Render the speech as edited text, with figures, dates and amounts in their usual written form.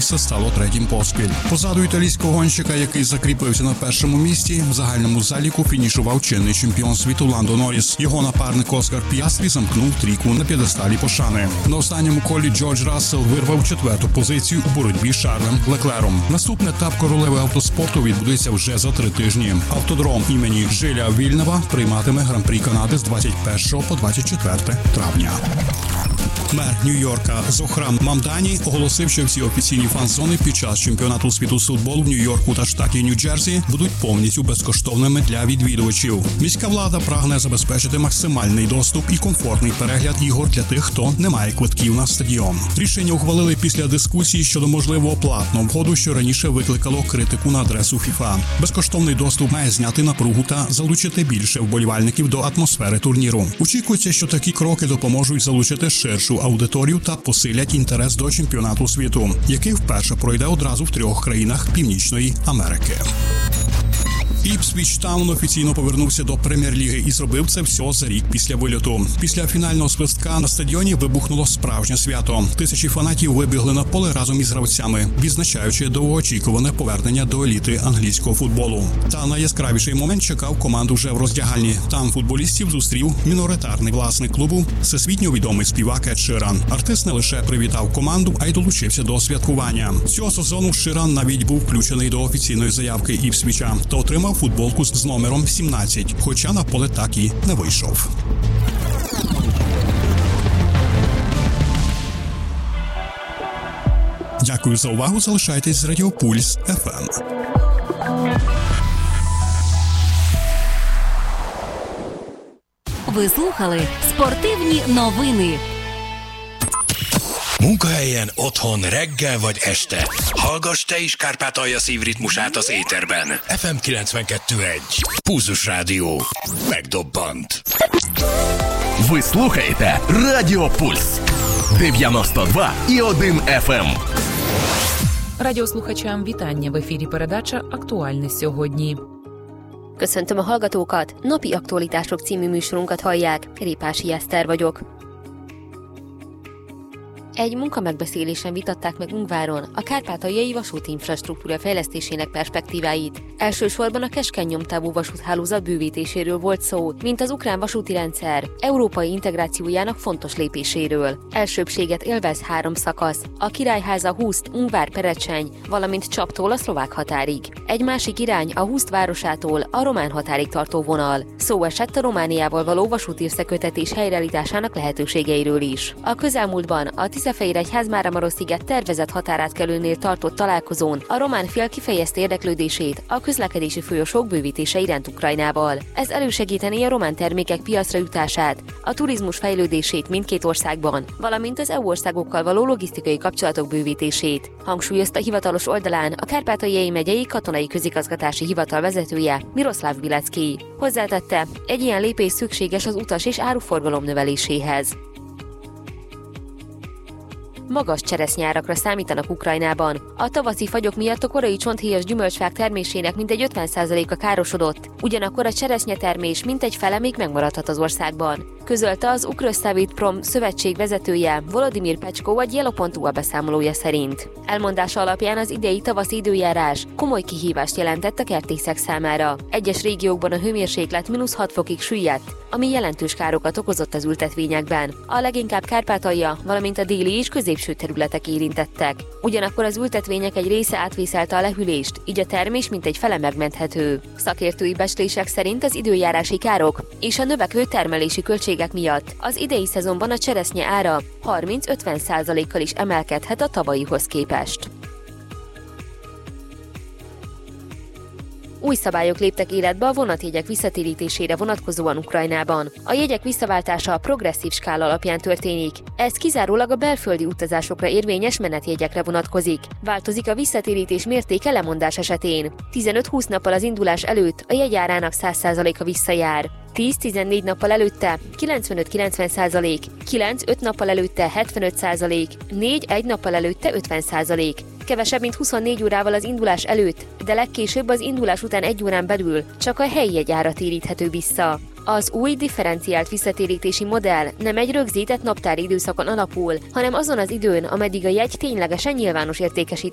місце стало третім поспіль. Позаду італійського гонщика, який закріпився на першому місці, в загальному заліку фінішував чинний чемпіон світу Ландо Норріс. Його напарник Оскар Піастрі замкнув трійку на п'єдесталі пошани. На останньому колі Джордж Рассел вирвав четверту позицію у боротьбі з Шарлем Леклером. Наступний етап королеви автоспорту відбудеться вже за 3 тижні. Автодром імені Жиля Вільнева прийматиме Гран-прі Канади з 21 по 24 травня. Мер Нью-Йорка Зохран Мамдані оголосив, що всі офіційні фан-зони під час чемпіонату світу з футболу в Нью-Йорку та штаті Нью-Джерсі будуть повністю безкоштовними для відвідувачів. Міська влада прагне забезпечити максимальний доступ і комфортний перегляд ігор для тих, хто не має квитків на стадіон. Рішення ухвалили після дискусії щодо можливого платного входу, що раніше викликало критику на адресу ФІФА. Безкоштовний доступ має зняти напругу та залучити більше вболівальників до атмосфери турніру. Очікується, що такі кроки допоможуть залучити ширшу аудиторію та посилять інтерес до чемпіонату світу, який вперше пройде одразу в 3 країнах Північної Америки. Іпсвіч Таун офіційно повернувся до Прем'єр-ліги і зробив це все за рік після вильоту. Після фінального свистка на стадіоні вибухнуло справжнє свято. Тисячі фанатів вибігли на поле разом із гравцями, відзначаючи довгоочікуване повернення до еліти англійського футболу. Та найяскравіший момент чекав команду вже в роздягальні. Там футболістів зустрів міноритарний власник клубу, всесвітньо відомий співак Ед Ширан. Артист не лише привітав команду, а й долучився до святкування. Цього сезону Ширан навіть був включений до офіційної заявки Іпсвіча та отримав футболку з номером 17, хоча на поле так і не вийшов. Дякую за увагу. Залишайтесь з Радіо Пульс ФМ. Ви слухали спортивні новини. Munkahelyen, otthon, reggel vagy este. Hallgass te is Kárpátalja szívritmusát az éterben. FM 92.1. Pulzus Rádió. Megdobbant. Ви слухаєте Радіо Пульс 92,1 FM. Радіослухачам вітання. В ефірі передача «Актуальне сьогодні». Köszöntöm a hallgatókat, napi aktualitások című műsorunkat hallják, Kerépási Eszter vagyok. Egy munkamegbeszélésen vitatták meg Ungváron a kárpátaljai vasúti infrastruktúra fejlesztésének perspektíváit. Elsősorban a keskeny nyomtávú vasúthálózat bővítéséről volt szó, mint az ukrán vasúti rendszer európai integrációjának fontos lépéséről. Elsőbbséget élvez 3 szakasz, a Királyháza Huszt, Ungvár Perecseny, valamint Csaptól a szlovák határig. Egy másik irány a Huszt városától a román határig tartó vonal. Szó esett a Romániával való vasúti összeköttetés helyreállításának lehetőségeiről is. A közelmúltban a Tiszafehéregyház-Máramarossziget tervezett határátkelőnél tartott találkozón a román fél kifejezte érdeklődését a közlekedési folyosók bővítése iránt Ukrajnával. Ez elősegítené a román termékek piacra jutását, a turizmus fejlődését mindkét országban, valamint az EU országokkal való logisztikai kapcsolatok bővítését. Hangsúlyozta hivatalos oldalán a Kárpátaljai megyei katonai közigazgatási hivatal vezetője, Miroslav Bilecki. Hozzátette, egy ilyen lépés szükséges az utas és áruforgalom növeléséhez. Magas cseresznyárakra számítanak Ukrajnában. A tavaszi fagyok miatt a korai csonthéjas gyümölcsfák termésének mintegy 50%-a károsodott, ugyanakkor a cseresznyetermés mintegy fele még megmaradhat az országban. Közölte az Ukrosztávitprom szövetség vezetője, Volodymyr Pecskó egy Yellow.hu a beszámolója szerint. Elmondása alapján az idei tavaszi időjárás komoly kihívást jelentett a kertészek számára. Egyes régiókban a hőmérséklet -6 fokig süllyedt, ami jelentős károkat okozott az ültetvényekben. A leginkább Kárpátalja, valamint a déli és középső területek érintettek. Ugyanakkor az ültetvények egy része átvészelte a lehűlést, így a termés mintegy fele megmenthető. Szakértői becslések szerint az időjárási károk és a növekvő termelési költségek miatt az idei szezonban a cseresznye ára 30-50%-kal is emelkedhet a tavalyihoz képest. Új szabályok léptek életbe a vonatjegyek visszatérítésére vonatkozóan Ukrajnában. A jegyek visszaváltása a progresszív skála alapján történik. Ez kizárólag a belföldi utazásokra érvényes menetjegyekre vonatkozik. Változik a visszatérítés mértéke lemondás esetén. 15-20 nappal az indulás előtt a jegy árának 100%-a visszajár. 10-14 nappal előtte 95-90%, 9-5 nappal előtte 75%, 4-1 nappal előtte 50%. Kevesebb, mint 24 órával az indulás előtt, de legkésőbb az indulás után 1 órán belül csak a helyi jegyára téríthető vissza. Az új differenciált visszatérítési modell nem egy rögzített naptári időszakon alapul, hanem azon az időn, ameddig a jegy ténylegesen nyilvános értékesítésre